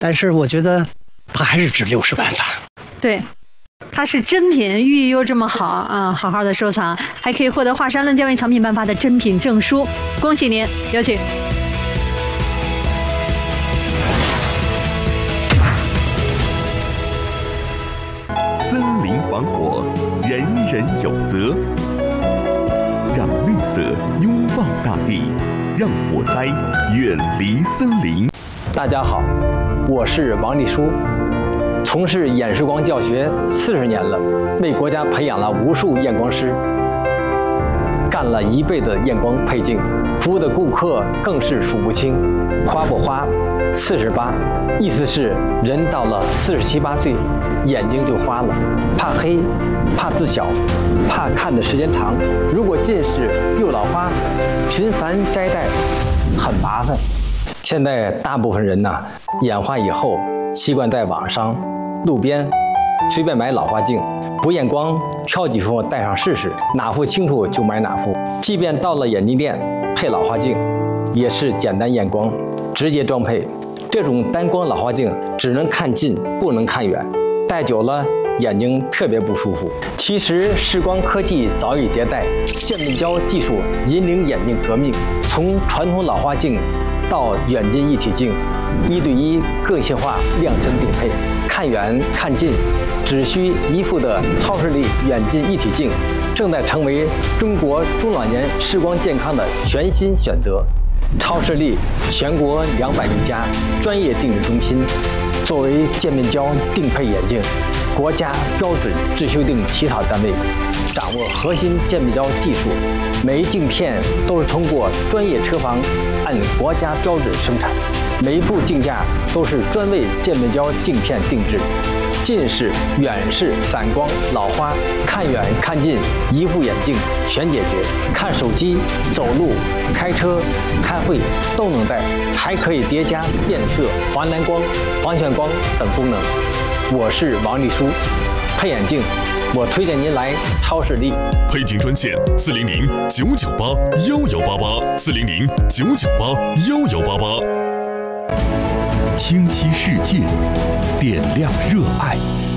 但是我觉得它还是值60万发。 对，它是真品，寓意又这么好啊，好好的收藏，还可以获得华山论家为藏品颁发的珍品证书，恭喜您！有请。 森林防火，人人有责。让绿色拥抱大地，让火灾远离森林。 大家好，我是王立书，从事演示光教学40年了，为国家培养了无数验光师，干了1辈子验光配镜，服务的顾客更是数不清。花不花，48，意思是人到了47、8岁，眼睛就花了，怕黑，怕字小，怕看的时间长。如果近视又老花，频繁摘戴很麻烦。现在大部分人呐，眼花以后习惯在网上、路边随便买老花镜，不验光，挑几副戴上试试，哪副清楚就买哪副。即便到了眼镜店配老花镜，也是简单验光，直接装配。这种单光老花镜只能看近，不能看远，戴久了眼睛特别不舒服。其实视光科技早已迭代，渐变焦技术引领眼镜革命，从传统老花镜到远近一体镜，1对1个性化量身定配，看远看近只需1副的超视力远近一体镜，正在成为中国中老年视光健康的全新选择。超视力全国200余家专业定制中心，作为渐变焦定配眼镜国家标准制修订起草单位，掌握核心渐变焦技术，每一镜片都是通过专业车房按国家标准生产，每一副镜架都是专为渐变焦镜片定制。近视、远视、散光、老花，看远看近1副眼镜全解决。看手机、走路、开车、开会都能戴，还可以叠加变色、华蓝光、防眩光等功能。我是王立书，配眼镜，我推荐您来超视力。 配镜专线400-998-1188，400-998-1188。清晰世界，点亮热爱。